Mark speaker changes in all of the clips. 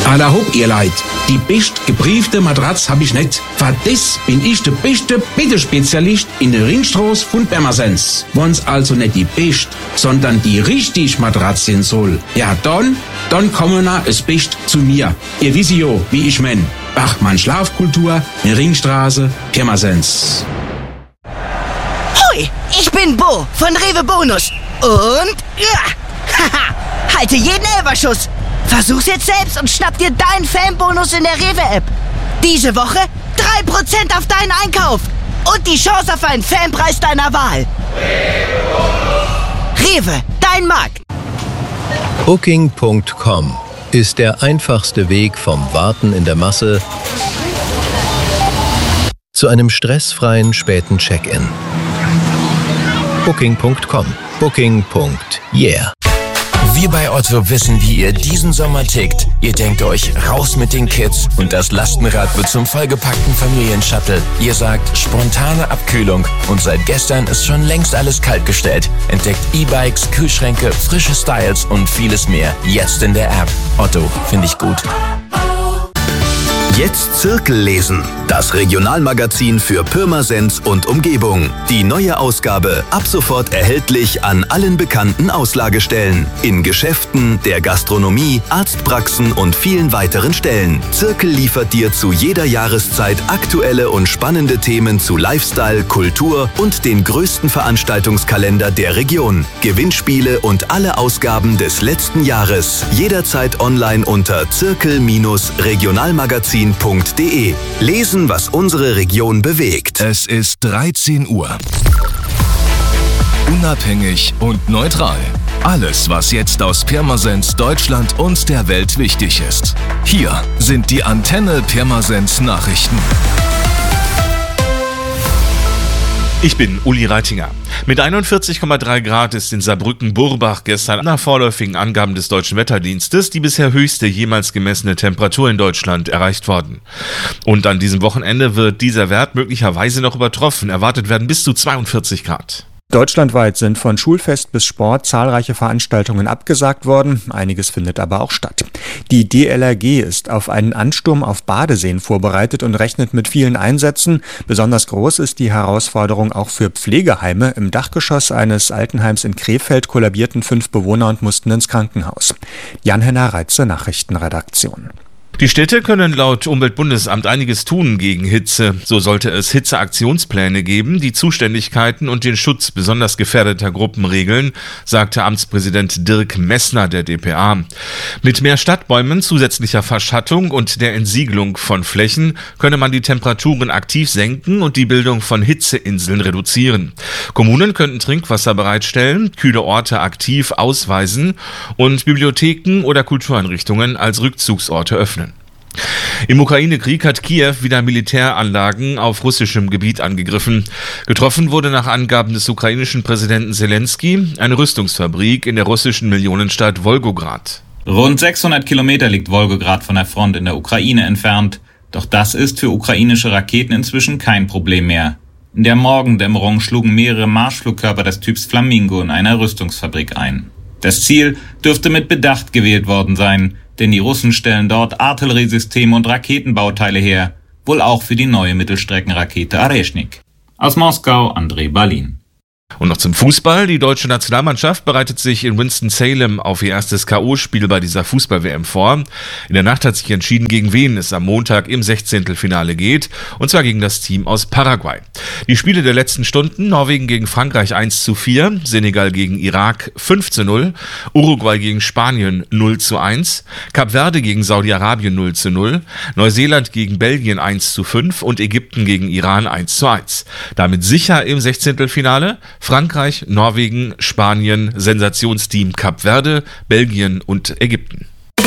Speaker 1: Aller hopp, ihr Leid. Die best gebriefte Matratz hab ich nicht. Für das bin ich der beste Bettespezialist in der Ringstraße von Pirmasens. Wenn's also nicht die best, sondern die richtig Matratz sein soll, ja dann kommen na es best zu mir. Ihr wisst ja, wie ich mein. Bachmann Schlafkultur in Ringstraße, Pirmasens.
Speaker 2: Hoi, ich bin Bo von Rewe Bonus. Und halte jeden Elferschuss. Versuch's jetzt selbst und schnapp dir deinen Fanbonus in der Rewe-App. Diese Woche 3% auf deinen Einkauf und die Chance auf einen Fanpreis deiner Wahl. Rewe, dein Markt.
Speaker 3: Booking.com ist der einfachste Weg vom Warten in der Masse zu einem stressfreien späten Check-in. Booking.com. Booking.yeah.
Speaker 4: Wir bei Otto wissen, wie ihr diesen Sommer tickt. Ihr denkt euch, raus mit den Kids und das Lastenrad wird zum vollgepackten Familienshuttle. Ihr sagt, spontane Abkühlung und seit gestern ist schon längst alles kaltgestellt. Entdeckt E-Bikes, Kühlschränke, frische Styles und vieles mehr. Jetzt in der App. Otto, finde ich gut.
Speaker 5: Jetzt Zirkel lesen, das Regionalmagazin für Pirmasens und Umgebung. Die neue Ausgabe ab sofort erhältlich an allen bekannten Auslagestellen, in Geschäften, der Gastronomie, Arztpraxen und vielen weiteren Stellen. Zirkel liefert dir zu jeder Jahreszeit aktuelle und spannende Themen zu Lifestyle, Kultur und den größten Veranstaltungskalender der Region. Gewinnspiele und alle Ausgaben des letzten Jahres jederzeit online unter zirkel-regionalmagazin.de. Lesen, was unsere Region bewegt.
Speaker 6: Es ist 13 Uhr. Unabhängig und neutral. Alles, was jetzt aus Pirmasens, Deutschland und der Welt wichtig ist. Hier sind die Antenne Pirmasens Nachrichten.
Speaker 7: Ich bin Uli Reitinger. Mit 41,3 Grad ist in Saarbrücken-Burbach gestern nach vorläufigen Angaben des Deutschen Wetterdienstes die bisher höchste jemals gemessene Temperatur in Deutschland erreicht worden. Und an diesem Wochenende wird dieser Wert möglicherweise noch übertroffen. Erwartet werden bis zu 42 Grad.
Speaker 8: Deutschlandweit sind von Schulfest bis Sport zahlreiche Veranstaltungen abgesagt worden, einiges findet aber auch statt. Die DLRG ist auf einen Ansturm auf Badeseen vorbereitet und rechnet mit vielen Einsätzen. Besonders groß ist die Herausforderung auch für Pflegeheime. Im Dachgeschoss eines Altenheims in Krefeld kollabierten 5 Bewohner und mussten ins Krankenhaus. Jan-Henner Reitze, Nachrichtenredaktion.
Speaker 7: Die Städte können laut Umweltbundesamt einiges tun gegen Hitze. So sollte es Hitzeaktionspläne geben, die Zuständigkeiten und den Schutz besonders gefährdeter Gruppen regeln, sagte Amtspräsident Dirk Messner der dpa. Mit mehr Stadtbäumen, zusätzlicher Verschattung und der Entsiegelung von Flächen könne man die Temperaturen aktiv senken und die Bildung von Hitzeinseln reduzieren. Kommunen könnten Trinkwasser bereitstellen, kühle Orte aktiv ausweisen und Bibliotheken oder Kultureinrichtungen als Rückzugsorte öffnen. Im Ukraine-Krieg hat Kiew wieder Militäranlagen auf russischem Gebiet angegriffen. Getroffen wurde nach Angaben des ukrainischen Präsidenten Zelensky eine Rüstungsfabrik in der russischen Millionenstadt Wolgograd.
Speaker 9: Rund 600 Kilometer liegt Wolgograd von der Front in der Ukraine entfernt. Doch das ist für ukrainische Raketen inzwischen kein Problem mehr. In der Morgendämmerung schlugen mehrere Marschflugkörper des Typs Flamingo in einer Rüstungsfabrik ein. Das Ziel dürfte mit Bedacht gewählt worden sein, denn die Russen stellen dort Artilleriesysteme und Raketenbauteile her, wohl auch für die neue Mittelstreckenrakete Areshnik. Aus Moskau, André Balin.
Speaker 7: Und noch zum Fußball. Die deutsche Nationalmannschaft bereitet sich in Winston-Salem auf ihr erstes K.O.-Spiel bei dieser Fußball-WM vor. In der Nacht hat sich entschieden, gegen wen es am Montag im 16. geht, und zwar gegen das Team aus Paraguay. Die Spiele der letzten Stunden: Norwegen gegen Frankreich 1:4, Senegal gegen Irak 5:0, Uruguay gegen Spanien 0:1, Kap Verde gegen Saudi-Arabien 0:0, Neuseeland gegen Belgien 1:5 und Ägypten gegen Iran 1:1. Damit sicher im 16. Frankreich, Norwegen, Spanien, Sensationsteam Kap Verde, Belgien und Ägypten.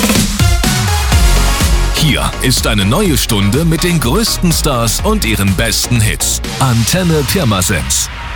Speaker 6: Hier ist eine neue Stunde mit den größten Stars und ihren besten Hits. Antenne Pirmasens.